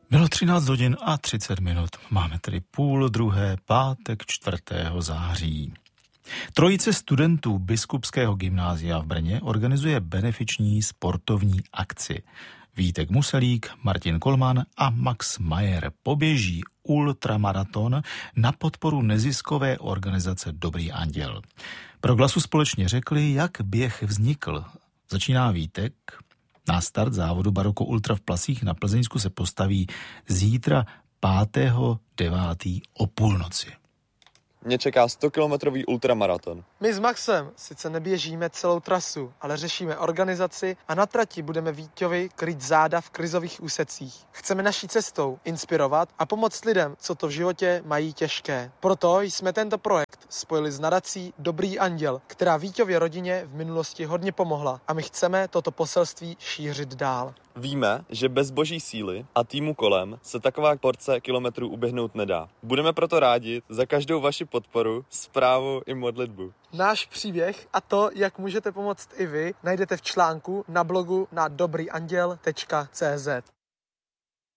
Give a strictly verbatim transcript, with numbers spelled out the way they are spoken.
Bylo třináct hodin a třicet minut. Máme tedy půl druhé, pátek čtvrtého září. Trojice studentů Biskupského gymnázia v Brně organizuje benefiční sportovní akci. Vítek Muselík, Martin Kolman a Max Majer poběží ultramaraton na podporu neziskové organizace Dobrý anděl. Pro Glasu společně řekli, jak běh vznikl. Začíná Vítek. Na start závodu Baroko Ultra v Plasích na Plzeňsku se postaví zítra pátého devátého o půlnoci. Mě čeká stokilometrový ultramaraton. My s Maxem sice neběžíme celou trasu, ale řešíme organizaci a na trati budeme Víťovi krýt záda v krizových úsecích. Chceme naší cestou inspirovat a pomoct lidem, co to v životě mají těžké. Proto jsme tento projekt spojili s nadací Dobrý anděl, která Víťově rodině v minulosti hodně pomohla a my chceme toto poselství šířit dál. Víme, že bez boží síly a týmu kolem se taková porce kilometrů uběhnout nedá. Budeme proto rádi za každou vaši podporu, zprávu i modlitbu. Náš příběh a to, jak můžete pomoct i vy, najdete v článku na blogu na dobryanděl tečka cé zet.